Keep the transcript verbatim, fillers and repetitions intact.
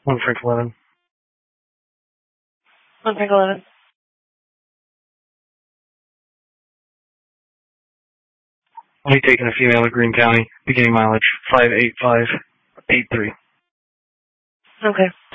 One Frank eleven. One Frank eleven. Only taking a female of Greene County. Beginning mileage five eight five eight three. Okay.